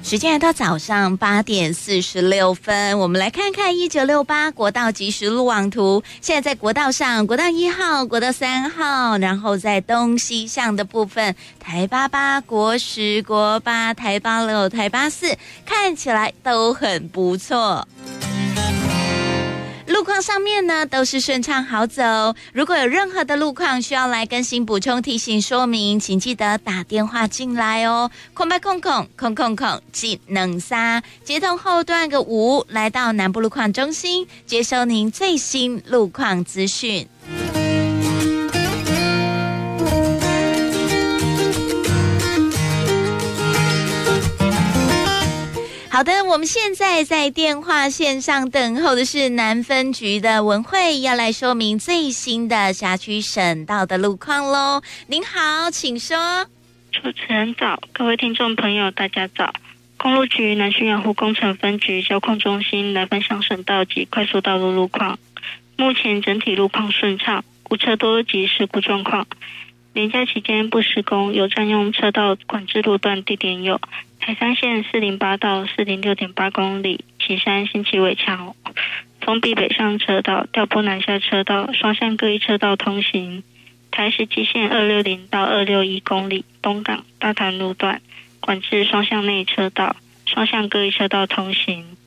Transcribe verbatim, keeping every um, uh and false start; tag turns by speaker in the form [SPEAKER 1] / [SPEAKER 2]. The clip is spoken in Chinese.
[SPEAKER 1] 时间来到早上八点四十六分，我们来看看一九六八国道即时路网图。现在在国道上，国道一号、国道三号，然后在东西向的部分，台八八、国十、国八、台八六、台八四，看起来都很不错。路况上面呢都是顺畅好走，如果有任何的路况需要来更新补充提醒说明，请记得打电话进来哦。空白空空空空空技能三接通后段个五，来到南部路况中心，接收您最新路况资讯。好的，我们现在在电话线上等候的是南分局的文慧，要来说明最新的辖区省道的路况咯。您好，请说。
[SPEAKER 2] 主持人早，各位听众朋友大家早。公路局南区养护工程分局交控中心来分享省道及快速道路路况。目前整体路况顺畅，无车多及事故状况。连假期间不施工，有占用车道管制路段地点有台三线四零八到四零六点八公里，旗山新旗尾桥封闭北上车道、调拨南下车道双向各一车道通行，台十七线二六零到二六一公里，东港大潭路段管制双向内车道、双向各一车道通行，